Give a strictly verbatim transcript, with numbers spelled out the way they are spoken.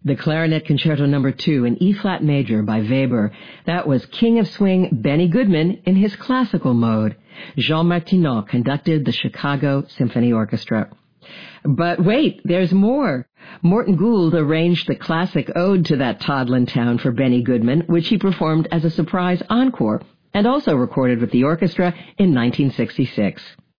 The Clarinet Concerto Number two in E-flat major by Weber. That was King of Swing Benny Goodman in his classical mode. Jean Martineau conducted the Chicago Symphony Orchestra. But wait, there's more. Morton Gould arranged the classic ode to that Toddlin town for Benny Goodman, which he performed as a surprise encore, and also recorded with the orchestra in nineteen sixty-six.